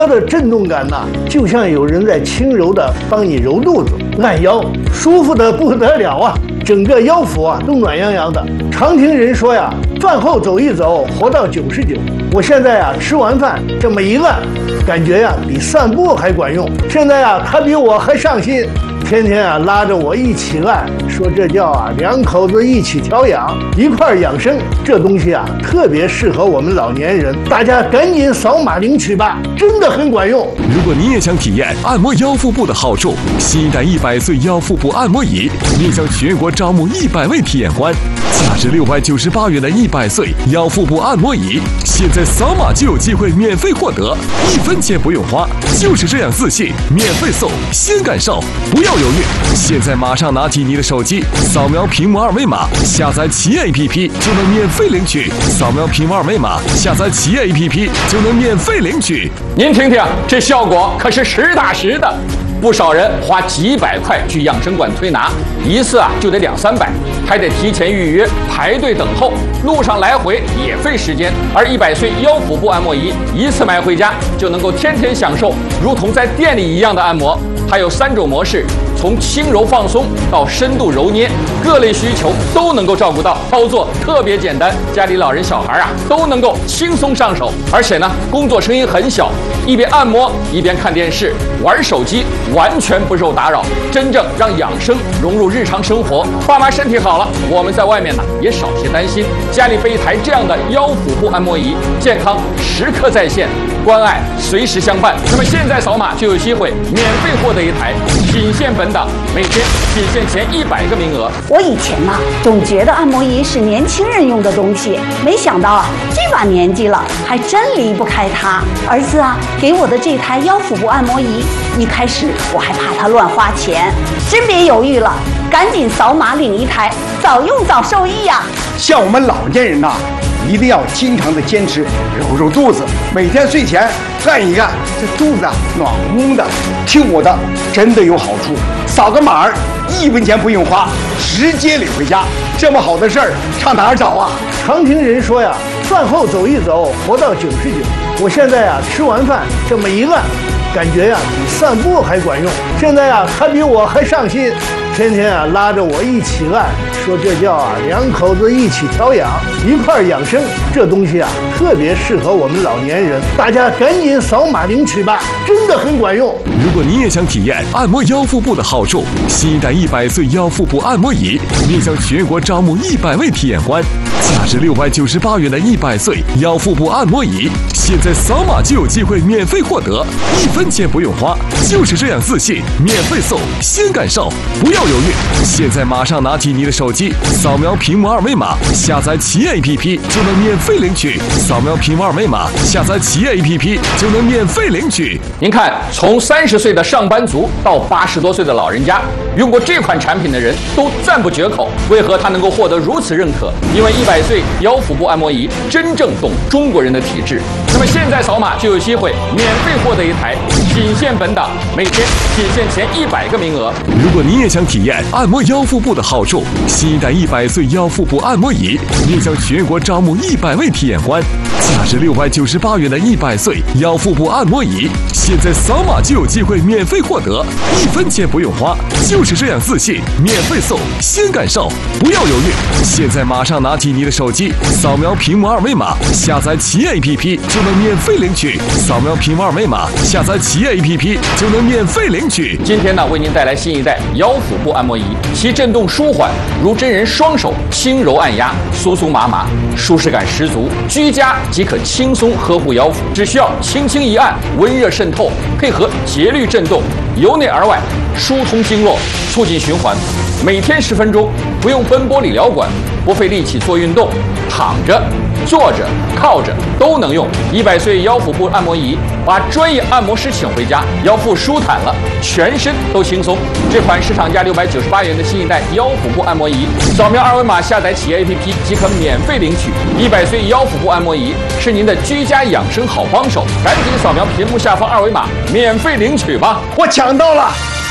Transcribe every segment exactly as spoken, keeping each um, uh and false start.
的震动感呐、啊，就像有人在轻柔的帮你揉肚子、按腰，舒服的不得了啊！整个腰腹啊都暖洋洋的。常听人说呀，饭后走一走，活到九十九。我现在呀吃完饭这么一按，感觉呀比散步还管用。现在呀他比我还上心，天天啊拉着我一起按，说这叫啊两口子一起调养，一块养生。这东西啊特别适合我们老年人，大家赶紧扫码领取吧，真的很管用。 如果你也想体验按摩腰腹部的好处，新一代一百岁腰腹部按摩仪面向全国招募一百位体验官，价值六百九十八元的一百岁腰腹部按摩仪，现在扫码就有机会免费获得，一分钱不用花，就是这样自信，免费送，先感受，不要犹豫，现在马上拿起你的手机，扫描屏幕二维码，下载企业 A P P 就能免费领取。扫描屏幕二维码，下载企业 A P P 就能免费领取。 您听听，这效果可是实打实的。不少人花几百块去养生馆推拿，一次啊就得两三百，还得提前预约排队等候，路上来回也费时间。而一百岁腰腹部按摩仪一次买回家就能够天天享受，如同在店里一样的按摩。它有三种模式，从轻柔放松到深度揉捏，各类需求都能够照顾到，操作特别简单，家里老人小孩啊都能够轻松上手。而且呢，工作声音很小，一边按摩一边看电视、玩手机，完全不受打扰，真正让养生融入日常生活。爸妈身体好了，我们在外面呢也少些担心，家里备一台这样的腰腹部按摩仪，健康时刻在线，关爱随时相伴。那么现在扫码就有机会免费获得一台，仅限本档，每天仅限前一百个名额。 我以前呢、啊、总觉得按摩仪是年轻人用的东西，没想到啊这把年纪了还真离不开它。儿子啊给我的这台腰腹部按摩仪，一开始我还怕它乱花钱，真别犹豫了，赶紧扫码领一台，早用早受益呀、啊。 像我们老年人呐、啊，一定要经常的坚持揉揉肚子，每天睡前按一按，这肚子啊暖乎乎的。听我的，真的有好处。扫个码儿，一分钱不用花，直接领回家。这么好的事儿，上哪儿找啊？ 常听人说呀，饭后走一走，活到九十九。我现在呀吃完饭这么一按，感觉呀比散步还管用。现在呀他比我还上心，天天啊拉着我一起按，说这叫啊两口子一起调养，一块养生。这东西啊特别适合我们老年人，大家赶紧扫码领取吧，真的很管用。 如果你也想体验按摩腰腹部的好处，新一代一百岁腰腹部按摩仪面向全国招募一百位体验官，价值六百九十八元的一百岁腰腹部按摩仪，现在扫码就有机会免费获得，一分钱不用花，就是这样自信，免费送，先感受，不要犹豫，现在马上拿起你的手机，扫描屏幕二维码，下载企业 A P P 就能免费领取。扫描屏幕二维码，下载企业 A P P 就能免费领取。 您看，从三十岁的上班族到八十多岁的老人家，用过这款产品的人都赞不绝口。为何它能够获得如此认可？因为一百岁腰腹部按摩仪真正懂中国人的体质。那么现在扫码就有机会免费获得一台，仅限本档，每天仅限前一百个名额。 如果你也想体验按摩腰腹部的好处，新一代一百岁腰腹部按摩仪面向全国招募一百位体验官，价值六百九十八元的一百岁腰腹部按摩仪，现在扫码就有机会免费获得，一分钱不用花，就是这样自信，免费送，先感受，不要犹豫，现在马上拿起你的手机，扫描屏幕二维码，下载企业 A P P 就能免费领取。扫描屏幕二维码，下载企业 A P P 就能免费领取。 今天呢，为您带来新一代腰腹部按摩仪，其震动舒缓，如真人双手轻柔按压，酥酥麻麻，舒适感十足。居家即可轻松呵护腰腹，只需要轻轻一按，温热渗透，配合节律震动，由内而外疏通经络，促进循环。每天十分钟，不用奔波理疗馆，不费力气做运动，躺着、坐着、靠着都能用。一百岁腰腹部按摩仪，把专业按摩师请回家，腰腹舒坦了，全身都轻松。这款市场价六百九十八元的新一代腰腹部按摩仪，扫描二维码下载企业 A P P 即可免费领取。一百岁腰腹部按摩仪是您的居家养生好帮手，赶紧扫描屏幕下方二维码，免费领取吧！ 我抢到了。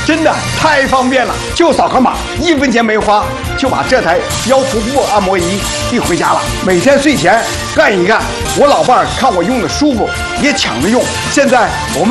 真的太方便了，就扫个码，一分钱没花，就把这台腰腹部按摩仪递回家了。每天睡前干一干，我老伴儿看我用的舒服，也抢着用。现在我们。